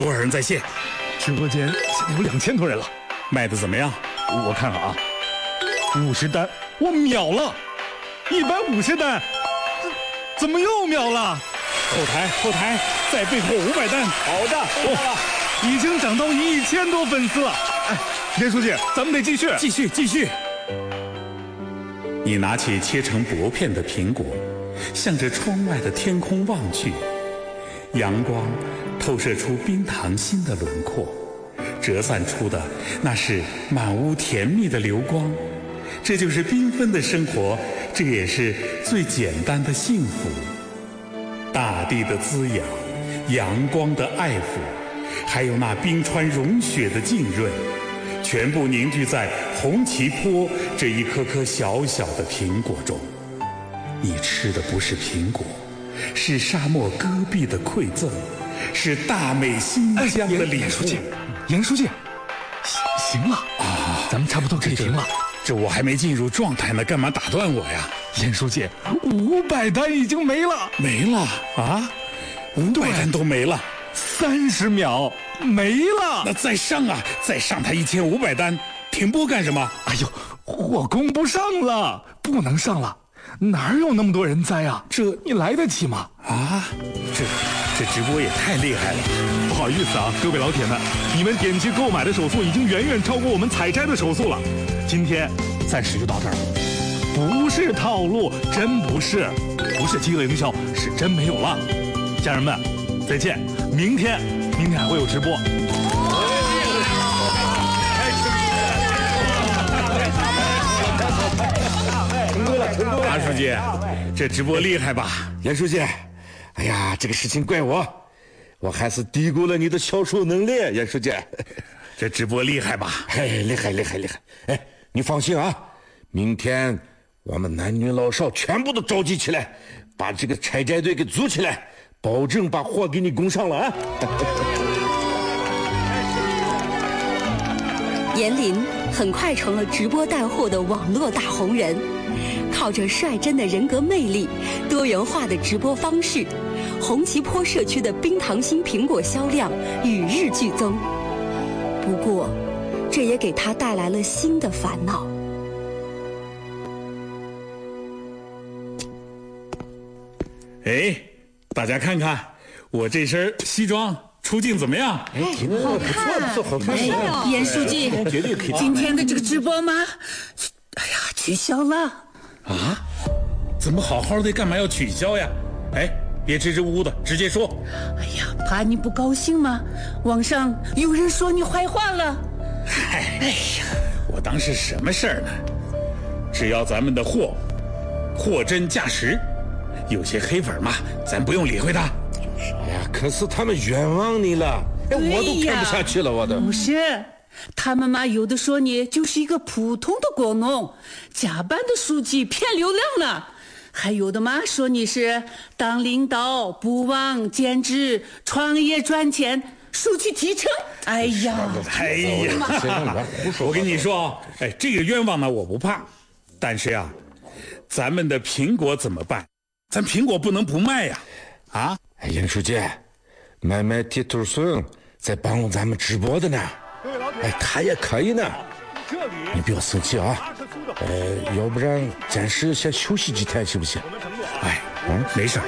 多少人在线？ 直播间现在有2000多人了， 卖的怎么样？ 我看看啊，50单我秒了，150单，怎么又秒了？ 后台，再备货500单。 好的，已经涨到1000多粉丝了。哎，严书记，咱们得继续。 你拿起切成薄片的苹果，向着窗外的天空望去，阳光透射出冰糖心的轮廓，折散出的那是满屋甜蜜的流光。这就是缤纷的生活，这也是最简单的幸福。大地的滋养，阳光的爱抚，还有那冰川融雪的浸润，全部凝聚在红旗坡这一颗颗小小的苹果中。你吃的不是苹果，是沙漠戈壁的馈赠，是大美新疆的礼物。 严书记，行了啊，咱们差不多可以停了。 这我还没进入状态呢，干嘛打断我呀？ 严书记，500单已经没了啊，500单都没了 ，30秒没了。 那再上他1500单，停播干什么？ 哎呦，我供不上了，不能上了，哪有那么多人栽啊？这你来得及吗？ 啊，这直播也太厉害了。 不好意思啊，各位老铁们，你们点击购买的手速已经远远超过我们采摘的手速了。今天暂时就到这儿了，不是套路，真不是饥饿营销，是真没有了。家人们，再见，明天还会有直播。 成功了，马书记，这直播厉害吧？ 严书记，哎呀，这个事情怪我还是低估了你的销售能力，严书记。 这直播厉害吧？ 哎，厉害！哎，你放心啊，明天我们男女老少全部都召集起来，把这个采摘队给组起来，保证把货给你供上了啊！ 严林很快成了直播带货的网络大红人，靠着率真的人格魅力、多元化的直播方式，红旗坡社区的冰糖心苹果销量与日俱增。不过，这也给他带来了新的烦恼。 哎，大家看看我这身西装出镜怎么样？ 哎，不错，好看。 严书记， 绝对可以。 今天的这个直播吗？哎呀，取消了。 啊？怎么好好的，干嘛要取消呀？哎，别支支吾吾的，直接说。 哎呀，怕你不高兴吗？网上有人说你坏话了。 哎呀，我当是什么事儿呢？只要咱们的货真价实，有些黑粉嘛，咱不用理会他。 哎呀，可是他们冤枉你了，哎，我都看不下去了，我都。 不是，他们嘛，有的说你就是一个普通的果农，假扮的书记骗流量了。还有的嘛说你是当领导不忘兼职创业赚钱，书记提成。哎呀， 我跟你说啊，哎，这个冤枉呢我不怕，但是呀，咱们的苹果怎么办？咱苹果不能不卖呀！啊， 哎，严书记，买地头笋在帮咱们直播的呢，哎，他也可以呢。你不要生气啊，要不然暂时先休息几天行不行？ 哎，没事。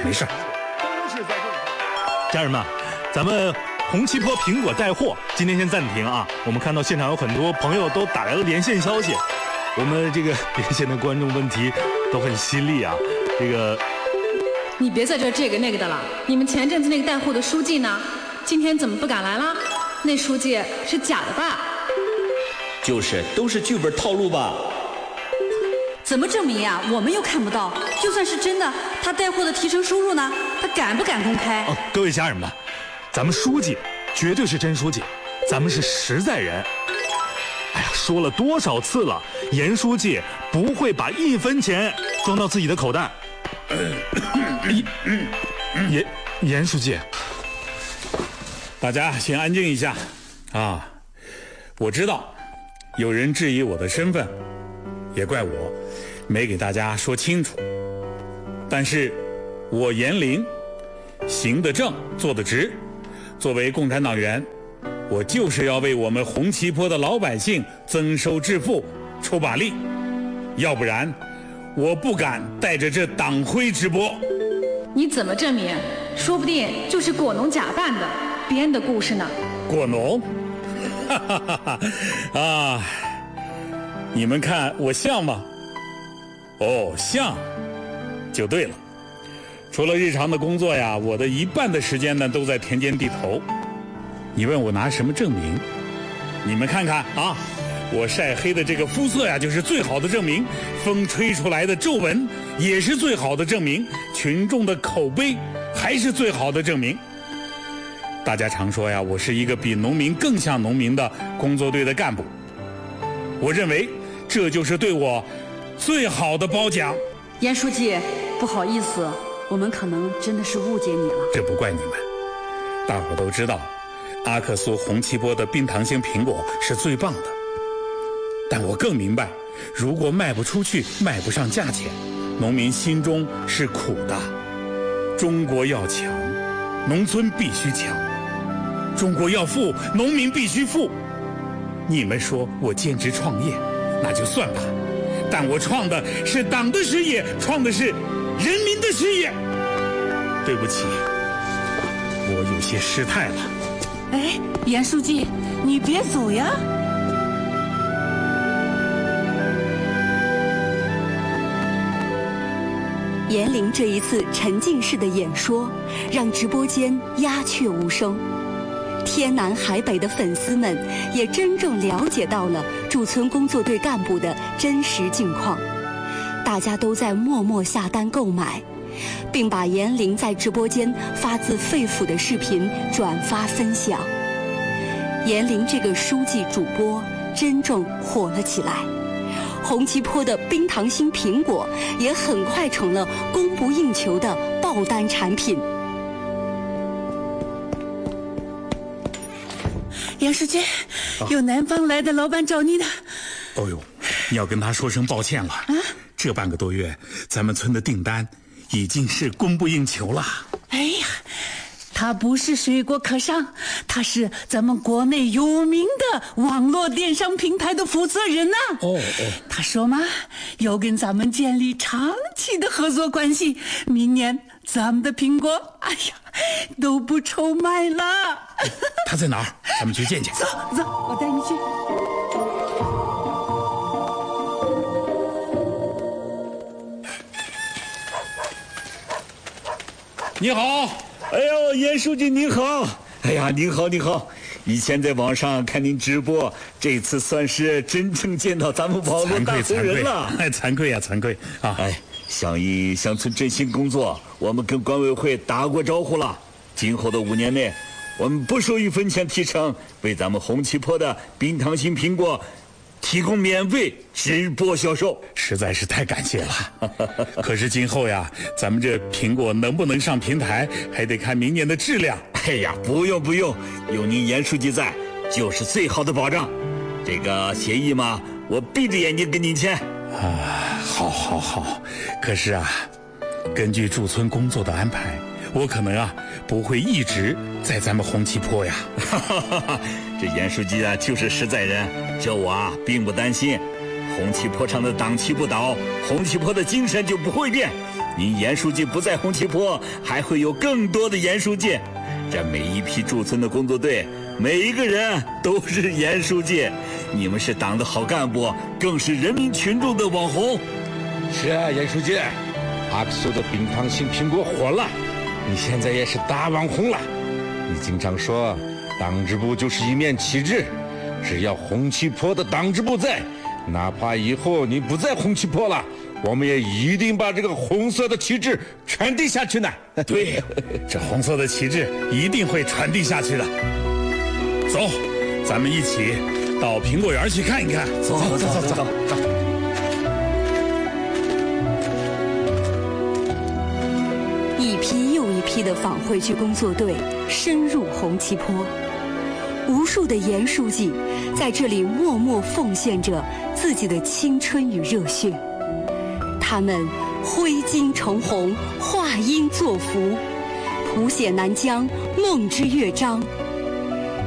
家人们，咱们红旗坡苹果带货今天先暂停啊。我们看到现场有很多朋友都打来了连线消息，我们这个连线的观众问题都很犀利啊。这个， 你别在这个那个的了。你们前阵子那个带货的书记呢？今天怎么不敢来了？那书记是假的吧？ 都是剧本套路吧？ 怎么证明呀？我们又看不到。就算是真的，他带货的提成收入呢？他敢不敢公开？ 各位家人们，咱们书记绝对是真书记，咱们是实在人。哎呀，说了多少次了，严书记不会把1分钱装到自己的口袋。严书记， 大家先安静一下啊！我知道有人质疑我的身份，也怪我没给大家说清楚。但是我严林行得正，坐得直， 作为共产党员，我就是要为我们红旗坡的老百姓增收致富出把力，要不然我不敢带着这党徽直播。 你怎么证明？说不定就是果农假扮的，编的故事呢。 果农？哈哈哈哈啊！你们看我像吗？哦，像，就对了。除了日常的工作呀，我的一半的时间呢都在田间地头。你问我拿什么证明？你们看看啊，我晒黑的这个肤色呀，就是最好的证明；风吹出来的皱纹也是最好的证明；群众的口碑还是最好的证明。大家常说呀，我是一个比农民更像农民的工作队的干部。我认为这就是对我最好的褒奖。 严书记，不好意思，我们可能真的是误解你了。 这不怪你们，大伙都知道，阿克苏红旗坡的冰糖型苹果是最棒的。但我更明白，如果卖不出去，卖不上价钱，农民心中是苦的。中国要强，农村必须强；中国要富，农民必须富。你们说我兼职创业，那就算吧，但我创的是党的事业，创的是人民的事业。对不起，我有些失态了。 哎，严书记，你别走呀。 严玲这一次沉浸式的演说，让直播间鸦雀无声。天南海北的粉丝们也真正了解到了驻村工作队干部的真实境况，大家都在默默下单购买，并把严玲在直播间发自肺腑的视频转发分享。严玲这个书记主播真正火了起来，红旗坡的冰糖心苹果也很快成了供不应求的爆单产品。 严书记，有南方来的老板找你呢。 哦呦，你要跟他说声抱歉了。这半个多月，咱们村的订单已经是供不应求了。 哎呀，他不是水果客商，他是咱们国内有名的网络电商平台的负责人呐。他说嘛，要跟咱们建立长期的合作关系，明年咱们的苹果，哎呀，都不愁卖了。 他在哪儿？咱们去见见。 走走，我带你去。 你好。 哎呦，严书记您好！哎呀，您好您好！以前在网上看您直播，这次算是真正见到咱们网络大红人了。 惭愧呀，惭愧啊！ 哎，响应乡村振兴工作，我们跟管委会打过招呼了。今后的5年内，我们不收1分钱提成，为咱们红旗坡的冰糖心苹果提供免费直播销售， 实在是太感谢了。可是今后呀，咱们这苹果能不能上平台，还得看明年的质量。 哎呀，不用，有您严书记在，就是最好的保障。这个协议嘛，我闭着眼睛跟您签。 好。可是啊，根据驻村工作的安排，我可能不会一直在咱们红旗坡呀。 这严书记就是实在人，这我并不担心。红旗坡上的党旗不倒，红旗坡的精神就不会变。您严书记不在红旗坡，还会有更多的严书记。这每一批驻村的工作队，每一个人都是严书记。你们是党的好干部，更是人民群众的网红。 是啊，严书记，阿克苏的冰糖心苹果火了，你现在也是大网红了。你经常说，党支部就是一面旗帜，只要红旗坡的党支部在，哪怕以后你不在红旗坡了，我们也一定把这个红色的旗帜传递下去呢。 对，这红色的旗帜一定会传递下去的。走，咱们一起到苹果园去看一看。走。 一批又一批的返回去工作队深入红旗坡，无数的严书记在这里默默奉献着自己的青春与热血。他们挥金成红，化阴作福， 谱写南疆梦之乐章。